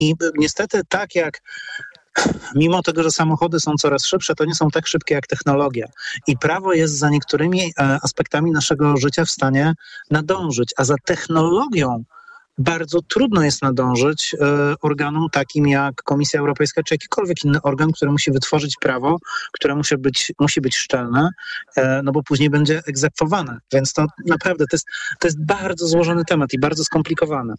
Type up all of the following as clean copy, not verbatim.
I niestety tak jak mimo tego, że samochody są coraz szybsze, to nie są tak szybkie jak technologia. I prawo jest za niektórymi aspektami naszego życia w stanie nadążyć, a za technologią bardzo trudno jest nadążyć organom takim jak Komisja Europejska czy jakikolwiek inny organ, który musi wytworzyć prawo, które musi być szczelne, no bo później będzie egzekwowane. Więc to naprawdę to jest bardzo złożony temat i bardzo skomplikowany.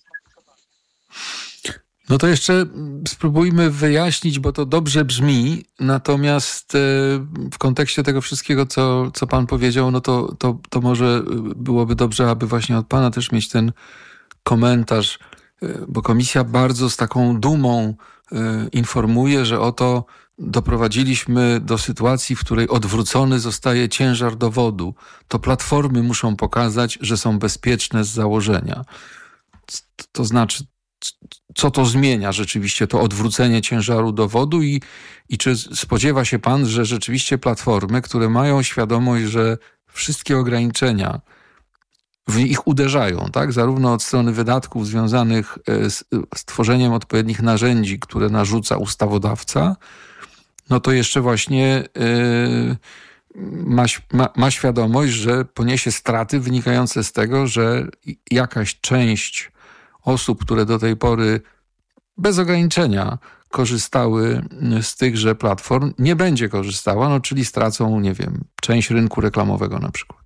No to jeszcze spróbujmy wyjaśnić, bo to dobrze brzmi, natomiast w kontekście tego wszystkiego, co pan powiedział, no to może byłoby dobrze, aby właśnie od pana też mieć ten komentarz, bo komisja bardzo z taką dumą informuje, że oto doprowadziliśmy do sytuacji, w której odwrócony zostaje ciężar dowodu. To platformy muszą pokazać, że są bezpieczne z założenia. To znaczy, co to zmienia rzeczywiście, to odwrócenie ciężaru dowodu i czy spodziewa się pan, że rzeczywiście platformy, które mają świadomość, że wszystkie ograniczenia w ich uderzają, tak? Zarówno od strony wydatków związanych z tworzeniem odpowiednich narzędzi, które narzuca ustawodawca, no to jeszcze właśnie ma świadomość, że poniesie straty wynikające z tego, że jakaś część osób, które do tej pory bez ograniczenia korzystały z tychże platform, nie będzie korzystała, no czyli stracą, nie wiem, część rynku reklamowego na przykład.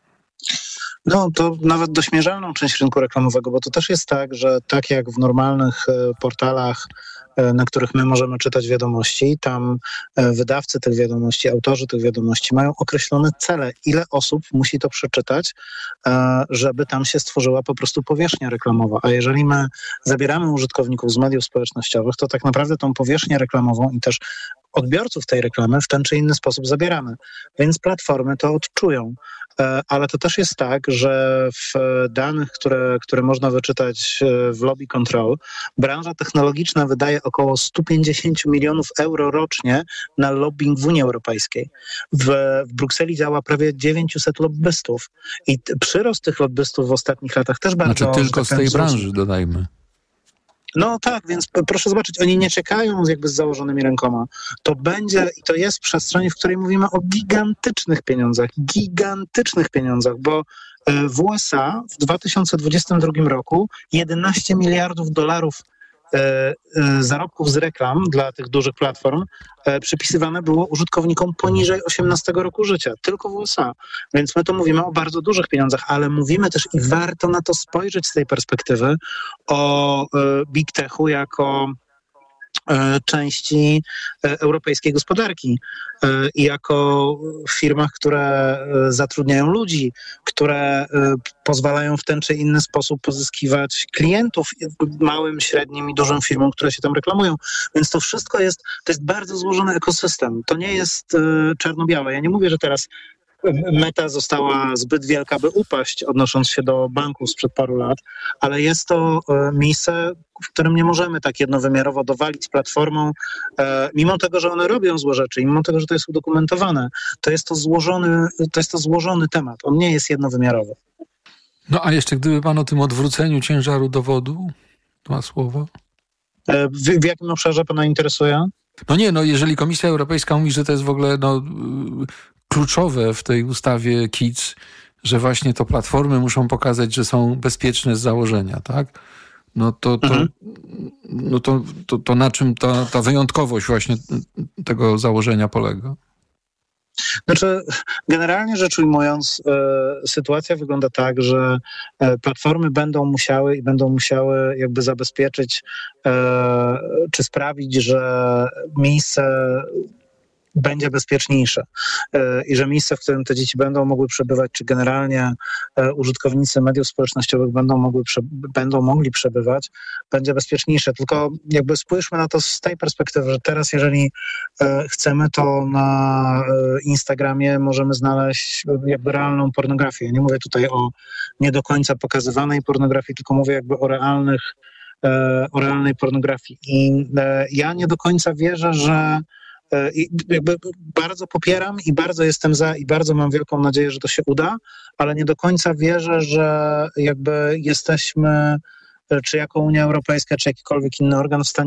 No to nawet dość część rynku reklamowego, bo to też jest tak, że tak jak w normalnych portalach, na których my możemy czytać wiadomości, tam wydawcy tych wiadomości, autorzy tych wiadomości mają określone cele, ile osób musi to przeczytać, żeby tam się stworzyła po prostu powierzchnia reklamowa. A jeżeli my zabieramy użytkowników z mediów społecznościowych, to tak naprawdę tą powierzchnię reklamową i też odbiorców tej reklamy w ten czy inny sposób zabieramy. Więc platformy to odczują. Ale to też jest tak, że w danych, które można wyczytać w Lobby Control, branża technologiczna wydaje około 150 milionów euro rocznie na lobbying w Unii Europejskiej. W Brukseli działa prawie 900 lobbystów i przyrost tych lobbystów w ostatnich latach też bardzo... Znaczy tylko z tej branży, dodajmy. No tak, więc proszę zobaczyć, oni nie czekają jakby z założonymi rękoma. To będzie i to jest przestrzeń, w której mówimy o gigantycznych pieniądzach, bo w USA w 2022 roku 11 miliardów dolarów zarobków z reklam dla tych dużych platform przypisywane było użytkownikom poniżej 18 roku życia, tylko w USA. Więc my to mówimy o bardzo dużych pieniądzach, ale mówimy też i warto na to spojrzeć z tej perspektywy o Big Techu jako części europejskiej gospodarki i jako firmach, które zatrudniają ludzi, które pozwalają w ten czy inny sposób pozyskiwać klientów małym, średnim i dużym firmom, które się tam reklamują. Więc to wszystko to jest bardzo złożony ekosystem. To nie jest czarno-białe. Ja nie mówię, że teraz Meta została zbyt wielka, by upaść, odnosząc się do banków sprzed paru lat, ale jest to miejsce, w którym nie możemy tak jednowymiarowo dowalić platformą, mimo tego, że one robią złe rzeczy, mimo tego, że to jest udokumentowane. To jest to złożony temat. On nie jest jednowymiarowy. No a jeszcze gdyby pan o tym odwróceniu ciężaru dowodu, 2 słowa. W jakim obszarze pana interesuje? Jeżeli Komisja Europejska mówi, że to jest w ogóle kluczowe w tej ustawie KIC, że właśnie to platformy muszą pokazać, że są bezpieczne z założenia, tak? To na czym ta wyjątkowość właśnie tego założenia polega? Znaczy, generalnie rzecz ujmując, sytuacja wygląda tak, że platformy będą musiały jakby zabezpieczyć czy sprawić, że miejsce będzie bezpieczniejsze i że miejsce, w którym te dzieci będą mogły przebywać, czy generalnie użytkownicy mediów społecznościowych będą mogli przebywać, będzie bezpieczniejsze. Tylko jakby spójrzmy na to z tej perspektywy, że teraz jeżeli chcemy, to na Instagramie możemy znaleźć jakby realną pornografię. Ja nie mówię tutaj o nie do końca pokazywanej pornografii, tylko mówię jakby o realnej pornografii. I ja nie do końca wierzę, że jakby bardzo popieram i bardzo jestem za i bardzo mam wielką nadzieję, że to się uda, ale nie do końca wierzę, że jakby jesteśmy czy jako Unia Europejska, czy jakikolwiek inny organ w stanie